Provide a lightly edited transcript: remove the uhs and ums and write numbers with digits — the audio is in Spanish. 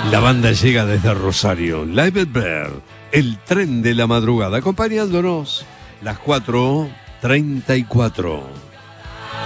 La banda llega desde Rosario, Live at Bear, el tren de la madrugada, acompañándonos las 4:34.